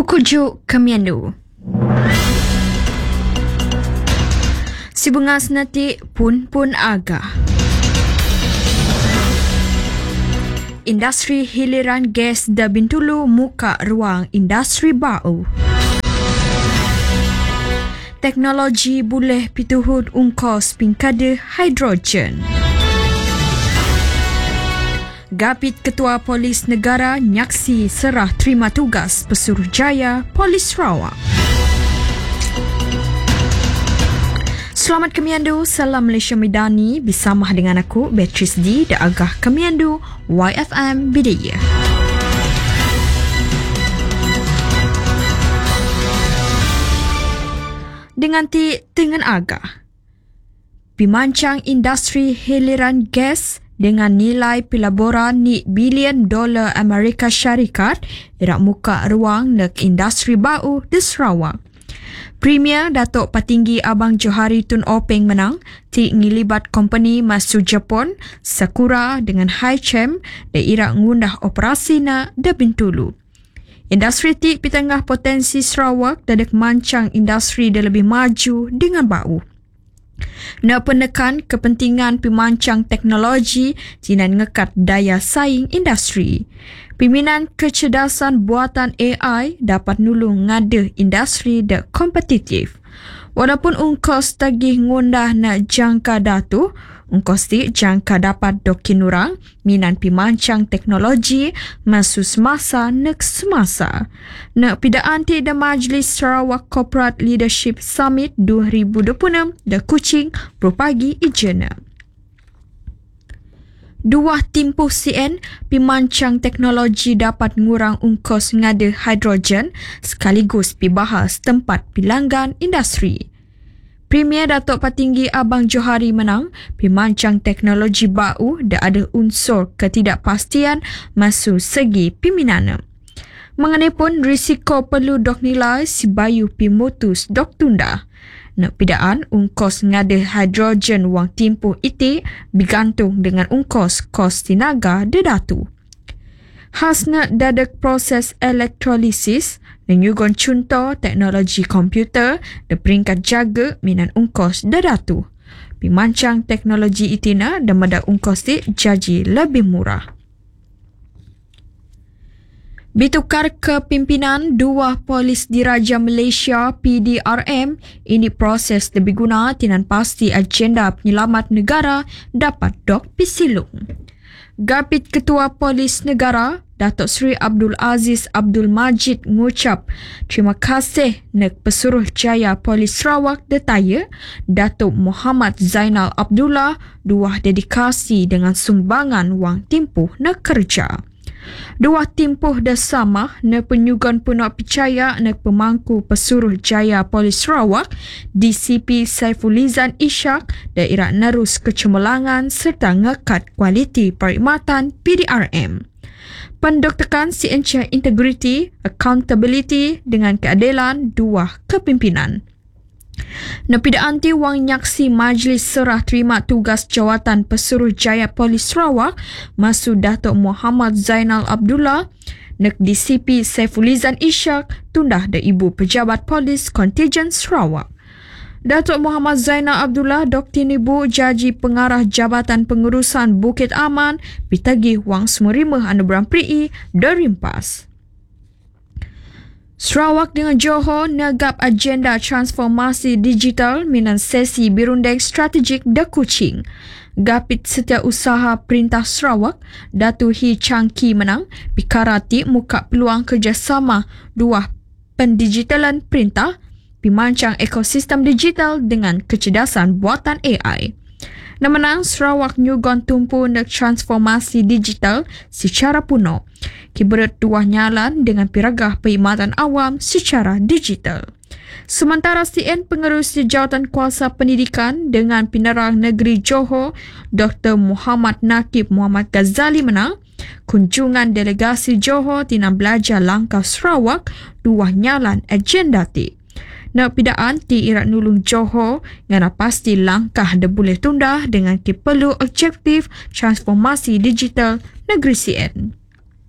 Pukujuk Kemiandu. Si bunga senatik pun agak. Industri hiliran gas da Bintulu muka ruang industri baru. Teknologi boleh pituhut ungkos pingkade hidrogen. Gapit Ketua Polis Negara nyaksi serah terima tugas Pesuruhjaya Polis Sarawak. Selamat Kemiandu, salam Malaysia Medani, bersama dengan aku Beatrice D da Agah Kemiandu YFM Bidaya. Dengan dengan agah pimancang industri hiliran gas dengan nilai pelaburan ni bilion dolar Amerika Syarikat irak muka ruang nek industri baru di Sarawak. Premier Datuk Patinggi Abang Johari Tun Openg menang ngilibat company masuk Jepun Sakura dengan Highchem dan irak ngundah operasi na da Bintulu. Industri ti pitengah potensi Sarawak dan mancang industri dia lebih maju dengan baru. Nak penekan kepentingan pemancang teknologi jinan ngekat daya saing industri. Pimpinan kecerdasan buatan AI dapat nulung ngada industri dak kompetitif. Walaupun ungkos tagih ngundah nak jangka datu, ungkos ti jangka dapat dokin orang minan pimancang teknologi masu semasa nek semasa. Nak pidaan ti da Majlis Sarawak Corporate Leadership Summit 2026 da Kuching propagi ijena. Dua timpuh CN pimancang teknologi dapat ngurang ungkos ngada hidrogen sekaligus pibahas tempat pilanggan industri. Premier Datuk Patinggi Abang Johari menang pimancang teknologi baru dah ada unsur ketidakpastian masuk segi piminana. Mengenai pun risiko perlu dok nilai si bayu pimutus dok tunda. Nak pidaan ungkos ngada hidrogen wang timpuh iti bergantung dengan ungkos kos tinaga dedatu. Khasnya dadak proses elektrolisis dan juga contoh teknologi komputer dan peringkat jaga minan ungkos dedatu. Pimancang teknologi itina dan mada ungkos ti jaji lebih murah. Bitukar kepimpinan dua polis diraja Malaysia PDRM, ini proses lebih guna tinan pasti agenda penyelamat negara dapat dok pisilung. Gapit Ketua Polis Negara Datuk Seri Abdul Aziz Abdul Majid ngucap terima kasih nek Pesuruhjaya Polis Sarawak detaya Datuk Muhammad Zainal Abdullah dua dedikasi dengan sumbangan wang timpuh nek kerja. Dua timpuh dah sama na penyugon penuh percaya na pemangku Pesuruhjaya Polis Sarawak DCP Saifulizan Ishak daerah nerus kecemerlangan serta ngekat kualiti perkhidmatan PDRM. Pendokteran CNC integriti, accountability dengan keadilan dua kepimpinan. Napidaan ti wang nyaksi Majlis Serah Terima Tugas Jawatan Pesuruhjaya Polis Sarawak masuk Datuk Muhammad Zainal Abdullah nek DCP Saifulizan Ishak tundah da Ibu Pejabat Polis Kontijen Sarawak. Datuk Muhammad Zainal Abdullah Dr. Ibu Jaji Pengarah Jabatan Pengurusan Bukit Aman pitagih wang semerimah anugerah PRI derimpas. Sarawak dengan Johor negap agenda transformasi digital minan sesi birundeng strategik da Kuching. Gapit Setiausaha Perintah Sarawak, Datu Hi Changki menang, pikarati muka peluang kerjasama dua pendigitalan perintah, pimancang ekosistem digital dengan kecerdasan buatan AI. Namanang Sarawak nyugon tumpu nak transformasi digital secara penuh. Kiberat dua nyalan dengan piragah perkhidmatan awam secara digital. Sementara CN Pengerusi Jawatan Kuasa Pendidikan dengan Penerang Negeri Johor Dr. Muhammad Nakib Muhammad Ghazali menang, kunjungan delegasi Johor tinam belajar langkah Sarawak dua nyalan agenda ti. Nak pidaan ti irak nulung Johor ngana pasti langkah da boleh tunda dengan perlu objektif transformasi digital negeri CN.